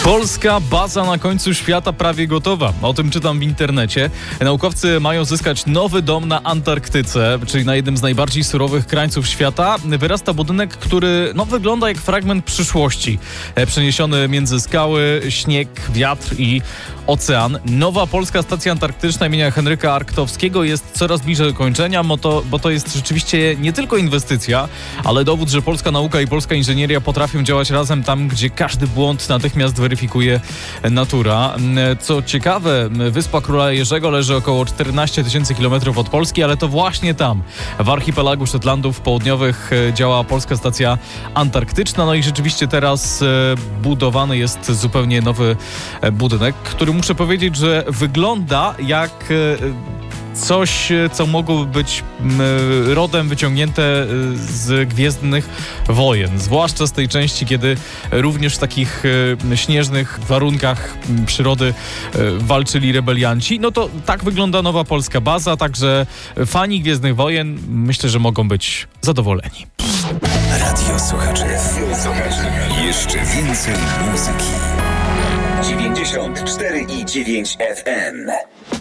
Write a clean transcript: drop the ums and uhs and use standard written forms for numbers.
Polska baza na końcu świata prawie gotowa. O tym czytam w internecie. Naukowcy mają zyskać nowy dom na Antarktyce, czyli na jednym z najbardziej surowych krańców świata. Wyrasta budynek, który wygląda jak fragment przyszłości. Przeniesiony między skały, śnieg, wiatr i ocean. Nowa polska stacja antarktyczna imienia Henryka Arktowskiego jest coraz bliżej kończenia, bo to jest rzeczywiście nie tylko inwestycja, ale dowód, że polska nauka i polska inżynieria potrafią działać razem tam, gdzie każdy błąd natychmiast weryfikuje natura. Co ciekawe, Wyspa Króla Jerzego leży około 14 000 kilometrów od Polski, ale to właśnie tam, w archipelagu Szetlandów Południowych, działa polska stacja antarktyczna. No i rzeczywiście teraz budowany jest zupełnie nowy budynek, który muszę powiedzieć, że wygląda jak coś, co mogłoby być rodem wyciągnięte z Gwiezdnych Wojen. Zwłaszcza z tej części, kiedy również w takich śnieżnych warunkach przyrody walczyli rebelianci. No to tak wygląda nowa polska baza, także fani Gwiezdnych Wojen myślę, że mogą być zadowoleni. Radio Słuchaczy. Jeszcze więcej muzyki. 94,9 FM.